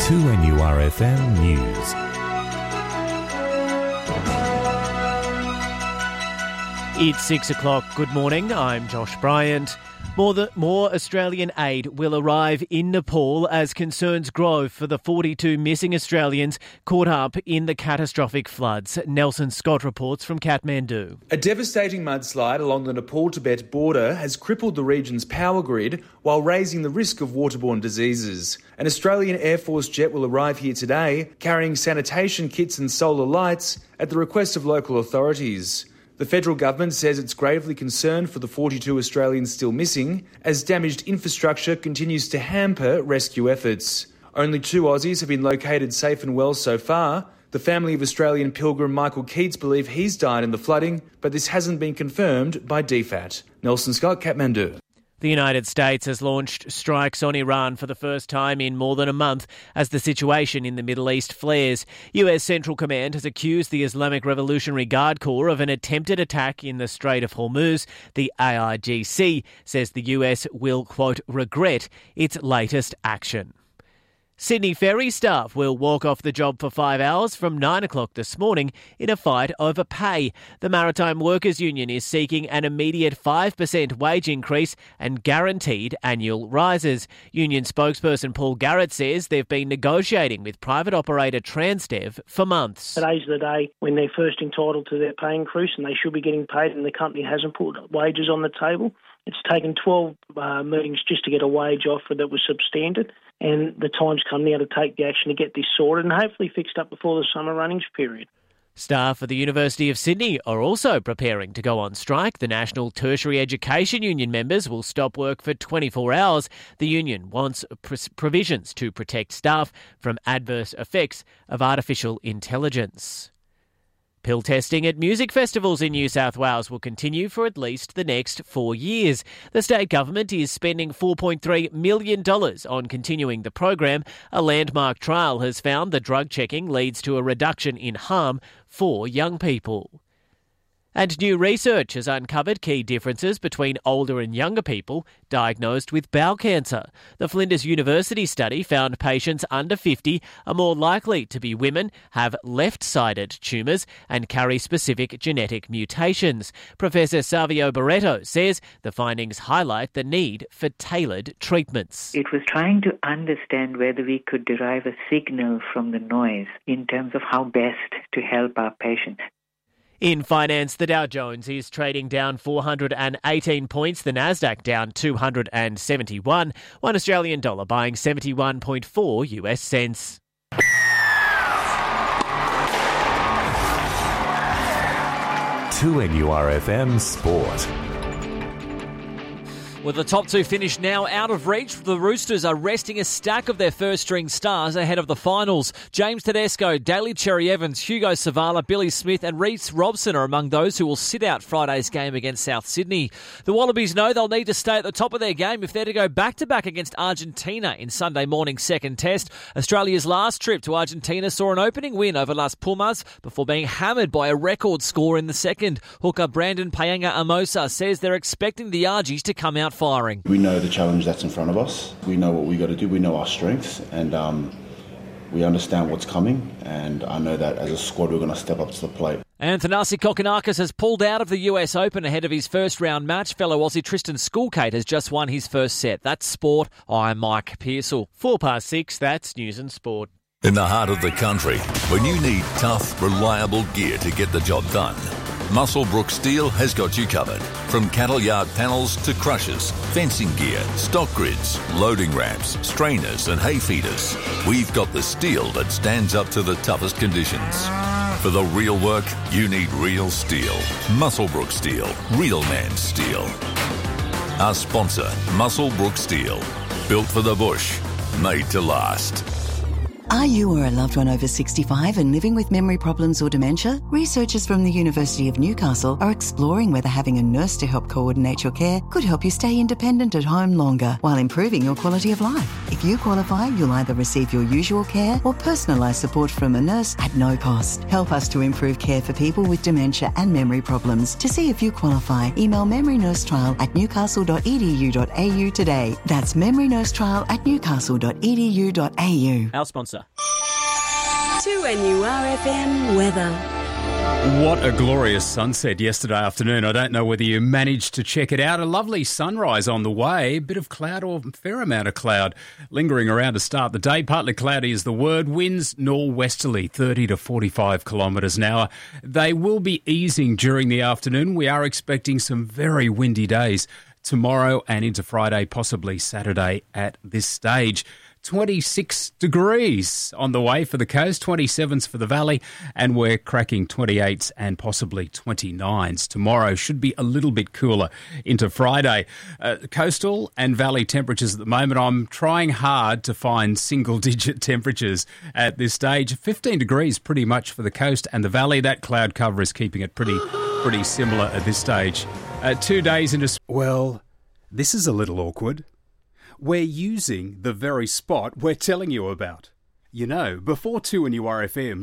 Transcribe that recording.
2NURFM News. It's 6 o'clock. Good morning. I'm Josh Bryant. More Australian aid will arrive in Nepal as concerns grow for the 42 missing Australians caught up in the catastrophic floods. Nelson Scott reports from Kathmandu. A devastating mudslide along the Nepal-Tibet border has crippled the region's power grid while raising the risk of waterborne diseases. An Australian Air Force jet will arrive here today carrying sanitation kits and solar lights at the request of local authorities. The federal government says it's gravely concerned for the 42 Australians still missing, as damaged infrastructure continues to hamper rescue efforts. Only 2 Aussies have been located safe and well so far. The family of Australian pilgrim Michael Keats believe he's died in the flooding, but this hasn't been confirmed by DFAT. Nelson Scott, Kathmandu. The United States has launched strikes on Iran for the first time in more than a month as the situation in the Middle East flares. US Central Command has accused the Islamic Revolutionary Guard Corps of an attempted attack in the Strait of Hormuz. The IRGC says the US will, quote, regret its latest action. Sydney Ferry staff will walk off the job for 5 hours from 9 o'clock this morning in a fight over pay. The Maritime Workers Union is seeking an immediate 5% wage increase and guaranteed annual rises. Union spokesperson Paul Garrett says they've been negotiating with private operator Transdev for months. Today's the day when they're first entitled to their pay increase and they should be getting paid, and the company hasn't put wages on the table. It's taken 12 meetings just to get a wage offer that was substandard, and the time's come now to take the action to get this sorted and hopefully fixed up before the summer runnings period. Staff at the University of Sydney are also preparing to go on strike. The National Tertiary Education Union members will stop work for 24 hours. The union wants provisions to protect staff from adverse effects of artificial intelligence. Pill testing at music festivals in New South Wales will continue for at least the next 4 years. The state government is spending $4.3 million on continuing the program. A landmark trial has found that drug checking leads to a reduction in harm for young people. And new research has uncovered key differences between older and younger people diagnosed with bowel cancer. The Flinders University study found patients under 50 are more likely to be women, have left-sided tumours and carry specific genetic mutations. Professor Savio Barreto says the findings highlight the need for tailored treatments. It was trying to understand whether we could derive a signal from the noise in terms of how best to help our patients. In finance, the Dow Jones is trading down 418 points, the Nasdaq down 271, one Australian dollar buying 71.4 US cents. To NURFM Sport. With the top two finished now out of reach, the Roosters are resting a stack of their first-string stars ahead of the finals. James Tedesco, Daly Cherry-Evans, Hugo Savala, Billy Smith and Reece Robson are among those who will sit out Friday's game against South Sydney. The Wallabies know they'll need to stay at the top of their game if they're to go back-to-back against Argentina in Sunday morning's second test. Australia's last trip to Argentina saw an opening win over Las Pumas before being hammered by a record score in the second. Hooker Brandon Paenga-Amosa says they're expecting the Argies to come out firing. We know the challenge that's in front of us. We know what we got to do. We know our strengths, and we understand what's coming. And I know that as a squad, we're going to step up to the plate. And Thanasi Kokkinakis has pulled out of the US Open ahead of his first round match. Fellow Aussie Tristan Schoolcate has just won his first set. That's sport. I'm Mike Pearsall. 6:04, that's news and sport. In the heart of the country, when you need tough, reliable gear to get the job done, Muswellbrook Steel has got you covered. From cattle yard panels to crushers, fencing gear, stock grids, loading ramps, strainers and hay feeders, we've got the steel that stands up to the toughest conditions. For the real work, you need real steel. Muswellbrook Steel. Real man steel. Our sponsor, Muswellbrook Steel. Built for the bush. Made to last. Are you or a loved one over 65 and living with memory problems or dementia? Researchers from the University of Newcastle are exploring whether having a nurse to help coordinate your care could help you stay independent at home longer while improving your quality of life. If you qualify, you'll either receive your usual care or personalised support from a nurse at no cost. Help us to improve care for people with dementia and memory problems. To see if you qualify, email memorynursetrial@newcastle.edu.au today. That's memorynursetrial@newcastle.edu.au. Our sponsor, after. 2NURFM weather. What a glorious sunset yesterday afternoon. I don't know whether you managed to check it out. A lovely sunrise on the way. A bit of cloud or a fair amount of cloud lingering around to start the day. Partly cloudy is the word. Winds norwesterly, 30 to 45 kilometres an hour. They will be easing during the afternoon. We are expecting some very windy days tomorrow and into Friday, possibly Saturday at this stage. 26 degrees on the way for the coast, 27s for the valley, and we're cracking 28s and possibly 29s. Tomorrow should be a little bit cooler into Friday. Coastal and valley temperatures at the moment, I'm trying hard to find single-digit temperatures at this stage. 15 degrees pretty much for the coast and the valley. That cloud cover is keeping it pretty similar at this stage. 2 days into... Well, this is a little awkward. We're using the very spot we're telling you about. You know, before 2NURFM